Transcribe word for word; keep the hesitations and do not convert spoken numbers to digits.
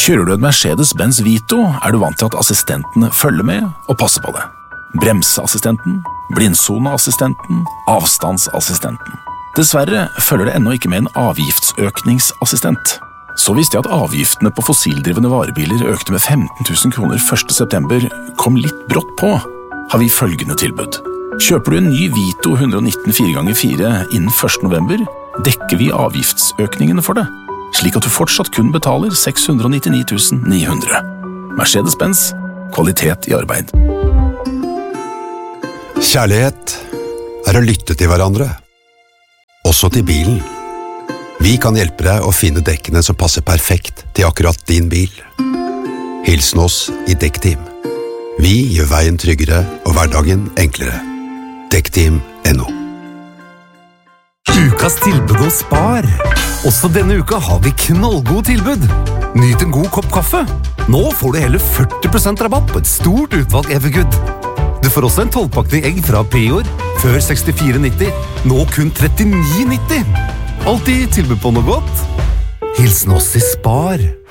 Kjører du en Mercedes-Benz Vito, er du vant til at assistentene følger med og passer på det. Bremseassistenten, blindsoneassistenten, avstandsassistenten. Dessverre følger det ennå ikke med en avgiftsøkningsassistent. Så visste jeg at avgiftene på fossildrivende varebiler økte med femten tusen kroner første september, kom litt brått på, har vi følgende tilbud. Kjøper du en ny Vito one nineteen fire ganger fire innen første november, dekker vi avgiftsøkningene for det, slik at du fortsatt kun betaler seks hundre nittini tusen ni hundre. Mercedes-Benz, kvalitet i arbeid. Kjærlighet er å lytte til hverandre, også til bilen. Vi kan hjelpe deg å finne dekkene som passer perfekt til akkurat din bil. Hilsen oss i Dekkteam. Vi gjør veien tryggere og hverdagen enklere. Dekkteam punktum no. Ukas tilbud hos Spar. Også denne uka har vi knallgode tilbud. Nyt en god kopp kaffe. Nå får du hele førti prosent rabatt på et stort utvalg Evergood. Du får også en tolvpakning egg fra Prior, før sekstifire nitti, nå kun trettini nitti. Alltid tilbud på noe godt. Hilsen oss i Spar.